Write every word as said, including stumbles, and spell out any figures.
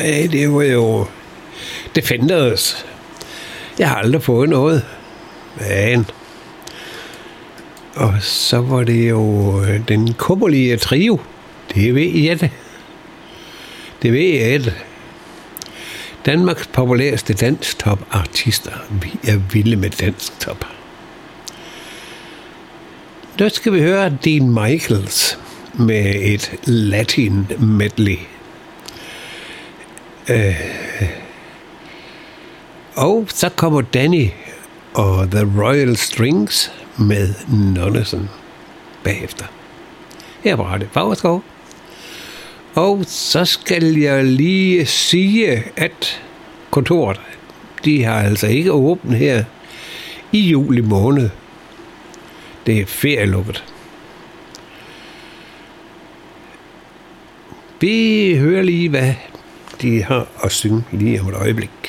Nej, det var jo Defenders. Jeg har aldrig fået noget. Men... Og så var det jo den kummerlige trio. Det ved jeg det. Det ved jeg det. Danmarks populæreste dansktop-artister. Vi er vilde med dansktop. Nu skal vi høre Dean Michaels med et latin medley. Øh. Og så kommer Danny og The Royal Strings med Nonnesen bagefter. Her på Radio Favreskov. Og så skal jeg lige sige, at kontoret, de har altså ikke åbent her i juli måned. Det er ferielukket. Vi hører lige, hvad de har at synge lige om et øjeblik.